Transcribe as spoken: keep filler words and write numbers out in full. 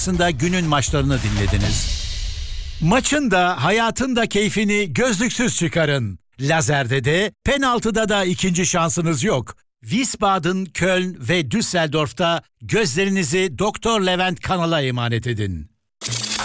karşısında günün maçlarını dinlediniz. Maçın da hayatın da keyfini gözlüksüz çıkarın. Lazerde de penaltıda da ikinci şansınız yok. Wiesbaden, Köln ve Düsseldorf'ta gözlerinizi Doktor Levent Kanal'a emanet edin.